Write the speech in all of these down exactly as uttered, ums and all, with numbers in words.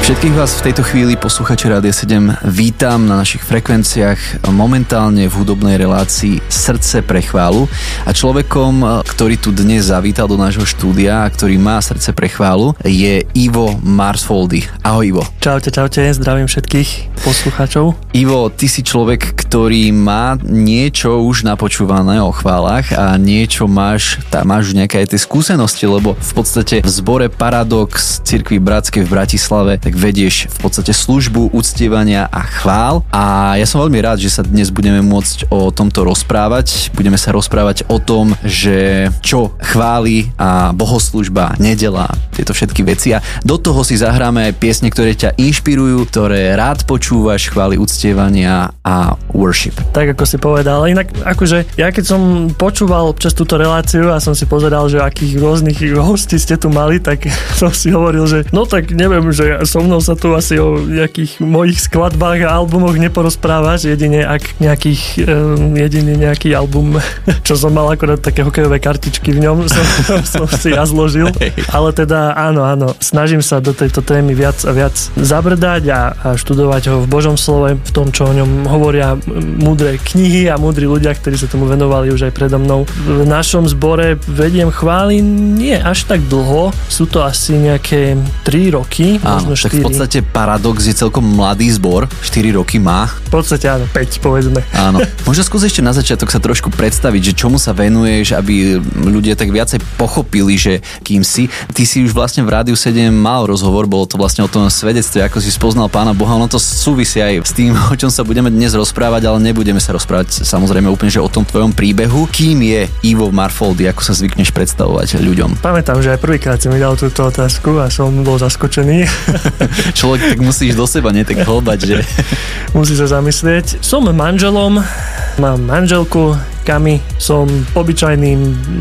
Všetkých vás v tejto chvíli, posluchači Rádia sedem, vítam na našich frekvenciách momentálne v hudobnej relácii Srdce pre chválu. A človekom, ktorý tu dnes zavítal do nášho štúdia a ktorý má srdce pre chválu, je Ivo Marsfoldy. Ahoj, Ivo. Čaute, čaute, zdravím všetkých poslucháčov. Ivo, ty si človek, ktorý má niečo už napočúvané o chválach a niečo máš, tá máš už nejaké aj tie skúsenosti, lebo v podstate v zbore Paradox cirkvi bratskej v Bratislave tak vedieš v podstate službu uctievania a chvál a ja som veľmi rád, že sa dnes budeme môcť o tomto rozprávať. Budeme sa rozprávať o tom, že čo chvály a bohoslúžba, nedeľa, tieto všetky veci a do toho si zahráme aj piesne, ktoré ťa inšpirujú, ktoré rád počúvaš, chvály uctievania a worship. Tak ako si povedal, inak akože ja keď som počúval občas túto reláciu a som si pozeral, že akých rôznych hostí ste tu mali, tak som si hovoril, že no tak neviem, že so mnou sa tu asi o nejakých mojich skladbách a albumoch neporozprávaš, jedine ak nejakých, um, jedine nejaký album, čo som mal akorát také hokejové kartičky v ňom, som, som si ja zložil. Ale teda áno, áno, snažím sa do tejto témy viac a viac zabrdať a, a študovať ho v Božom slove, v tom, čo o ňom hovoria múdre knihy a múdri ľudia, ktorí sa tomu venovali už aj predo mnou. V našom zbore vediem chvály nie až tak dlho, sú to asi nejaké tri roky, áno, možno štyri. Tak v podstate Paradox je celkom mladý zbor, štyri roky má. V podstate áno, päť povedzme. Áno. Možno skús ešte na začiatok sa trošku predstaviť, že čomu sa venuješ, aby ľudia tak viacej pochopili, že kým si. Ty si už vlastne v Rádiu sedem mal rozhovor, bolo to vlastne o tom svedectve, ako si spoznal Pána Boha. Ono to súvisí aj s tým, o čom sa budeme dnes rozprávať, ale nebudeme sa rozprávať samozrejme úplne, že o tom tvojom príbehu. Kým je Ivo Marsfoldy, ako sa zvykneš predstavovať ľuďom? Pamätám, že aj prvýkrát si mi dal túto otázku a som bol zaskočený. Človek tak musíš do seba, nie tak hlbať, že? Musí sa zamyslieť. Som manželom, mám manželku, Kami, som obyčajným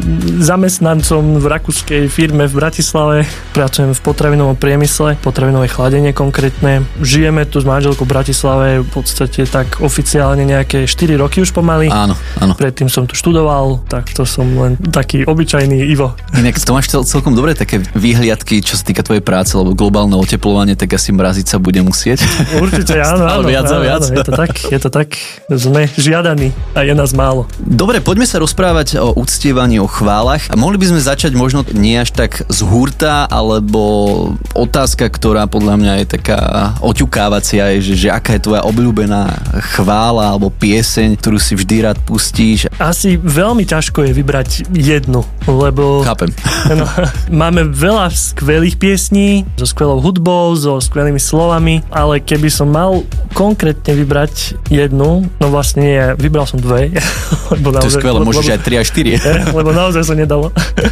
zamestnancom v rakúskej firme v Bratislave. Pracujem v potravinovom priemysle, potravinové chladenie konkrétne. Žijeme tu s manželkou v Bratislave v podstate tak oficiálne nejaké štyri roky už pomaly. Áno, áno. Predtým som tu študoval, tak to som len taký obyčajný Ivo. Inak to máš cel, celkom dobre také výhliadky, čo sa týka tvojej práce, lebo globálne oteplovanie, tak asi mraziť sa bude musieť. Určite áno, áno, viac a viac. Áno, je to tak, je to tak. Sme žiadaní a je nás málo. Dobre, poďme sa rozprávať o uctievaní, o chválach. A mohli by sme začať možno nie až tak z hurta, alebo otázka, ktorá podľa mňa je taká oťukávacia, je, že, že aká je tvoja obľúbená chvála alebo pieseň, ktorú si vždy rád pustíš. Asi veľmi ťažko je vybrať jednu, lebo Chápem. No, máme veľa skvelých piesní, so skvelou hudbou, so skvelými slovami, ale keby som mal konkrétne vybrať jednu, no vlastne nie, vybral som dve. To naozaj, je skvelé, môžeš aj tri a štyri. Lebo naozaj sa nedalo.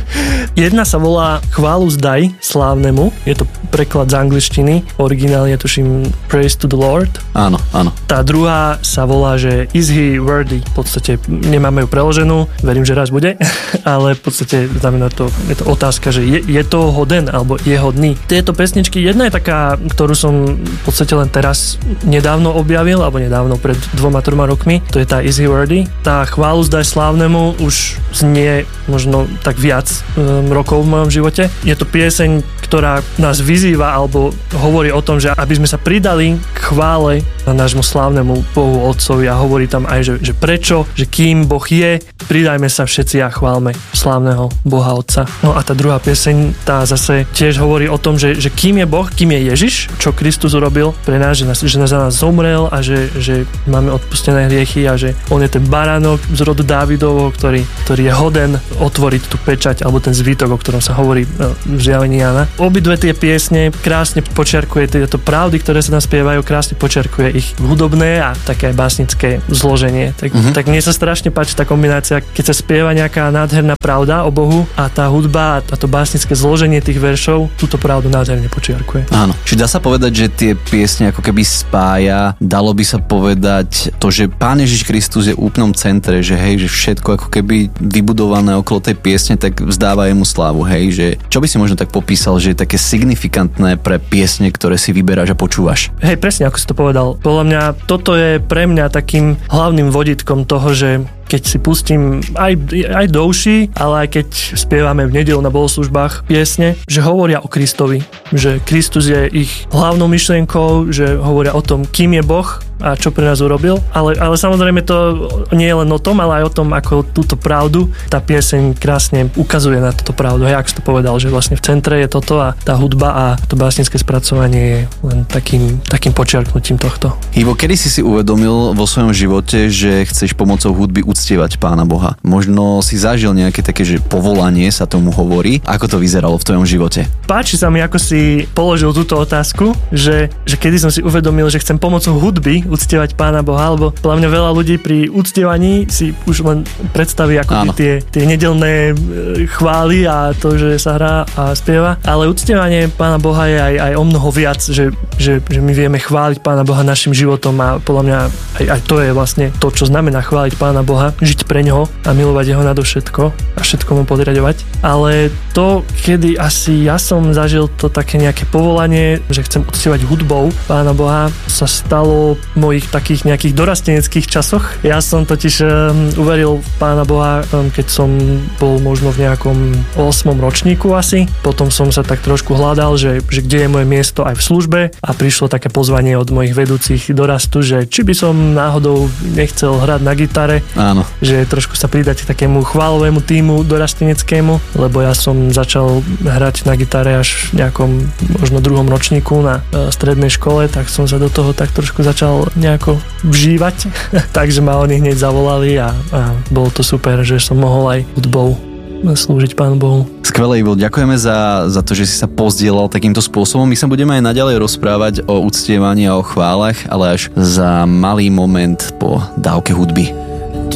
Jedna sa volá Chválu zdaj slávnemu, je to preklad z angličtiny, originál je tuším Praise to the Lord. Áno, áno. Tá druhá sa volá, že Is he worthy? V podstate nemáme ju preloženú, verím, že raz bude, ale v podstate znamená to, je to otázka, že je, je to hoden, alebo je hodný. Tieto pesničky, jedna je taká, ktorú som v podstate len teraz nedávno objavil, alebo nedávno pred dvoma, troma rokmi, to je tá Is he worthy? Tá Chválu zdaj slávnemu už znie možno tak viac um, rokov v mojom živote. Je to pieseň, ktorá nás vyzýva alebo hovorí o tom, že aby sme sa pridali k chvále nášmu slávnemu Bohu Otcovi a hovorí tam aj, že, že prečo, že kým Boh je, pridajme sa všetci a chválme slávneho Boha Otca. No a tá druhá pieseň, tá zase tiež hovorí o tom, že, že kým je Boh, kým je Ježiš, čo Kristus urobil pre nás, že, nás, že za nás zomrel a že, že máme odpustené hriechy a že on je ten baránok z rodu Dávidovho, ktorý, ktorý je hoden otvoriť tú pečať alebo ten zvítok, o ktorom sa hovorí v Zjavení Jána. Obidve tie piesne krásne počiarkuje tieto pravdy, ktoré sa nám spievajú, krásne počiarkuje ich hudobné a také aj básnické zloženie. Tak, mm-hmm. tak mne sa strašne páči tá kombinácia, keď sa spieva nejaká nádherná pravda o Bohu a tá hudba a to básnické zloženie tých veršov túto pravdu nádherne počiarkuje. Áno. Čiže dá sa povedať, že tie piesne ako keby spája, dalo by sa povedať to, že Pán Ježiš Kristus je v úplnom centre, že hej, že všetko ako keby vybudované okolo tej piesne, tak vzdáva jemu slávu, hej, že čo by si možno tak popísal, že je také signifikantné pre piesne, ktoré si vyberáš a počúvaš? Hej, presne ako si to povedal. Podľa mňa toto je pre mňa takým hlavným vodítkom toho, že keď si pustím aj, aj do uší, ale aj keď spievame v nedeľu na bohoslužbách piesne, že hovoria o Kristovi, že Kristus je ich hlavnou myšlienkou, že hovoria o tom, kým je Boh a čo pre nás urobil. Ale, ale samozrejme to nie je len o tom, ale aj o tom, ako túto pravdu tá pieseň krásne ukazuje na túto pravdu. Hej, ako si to povedal, že vlastne v centre je toto a tá hudba a to básnické spracovanie je len takým, takým počiarknutím tohto. Ivo, kedy si si uvedomil vo svojom živote, že chceš pomocou hudby uctievať Pána Boha? Možno si zažil nejaké také, že povolanie sa tomu hovorí. Ako to vyzeralo v tvojom živote? Páči sa mi, ako si položil túto otázku, že, že kedy som si uvedomil, že chcem pomocou hudby uctievať Pána Boha, lebo podľa mňa veľa ľudí pri uctievaní si už len predstaví ako tie, tie nedelné chvály a to, že sa hrá a spieva, ale uctievanie Pána Boha je aj, aj o mnoho viac, že, že, že my vieme chváliť Pána Boha našim životom a podľa mňa aj, aj to je vlastne to, čo znamená chváliť Pána Boha, žiť pre ňoho a milovať jeho nadovšetko a všetko mu podriaďovať. Ale to, kedy asi ja som zažil to také nejaké povolanie, že chcem uctievať hudbou Pána Boha, sa stalo v mojich takých nejakých dorasteneckých časoch. Ja som totiž um, uveril v Pána Boha, um, keď som bol možno v nejakom ôsmom ročníku asi. Potom som sa tak trošku hľadal, že, že kde je moje miesto aj v službe a prišlo také pozvanie od mojich vedúcich dorastu, že či by som náhodou nechcel hrať na gitare. Áno. Že trošku sa pridať k takému chválovému týmu dorasteneckému, lebo ja som začal hrať na gitare až v nejakom možno druhom ročníku na uh, strednej škole, tak som sa do toho tak trošku začal nejako vžívať. Takže ma oni hneď zavolali a, a bolo to super, že som mohol aj hudbou slúžiť Pánu Bohu. Skvelé, Ivo, ďakujeme za, za to, že si sa pozdielal takýmto spôsobom. My sa budeme aj naďalej rozprávať o uctievaní a o chválach, ale až za malý moment po dávke hudby.